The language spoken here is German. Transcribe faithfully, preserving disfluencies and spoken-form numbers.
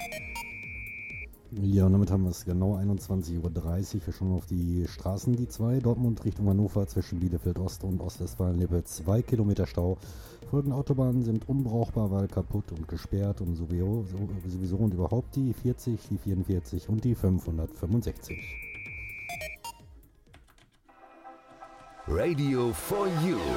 Ja, und damit haben wir es genau einundzwanzig Uhr dreißig. Wir schauen auf die Straßen, die zwei. Dortmund Richtung Hannover zwischen Bielefeld Ost und Ostwestfalen-Lippe. Zwei Kilometer Stau. Folgende Autobahnen sind unbrauchbar, weil kaputt und gesperrt und sowieso, sowieso und überhaupt die vierzig, die vierundvierzig und die fünfhundertfünfundsechzig. Radio for You.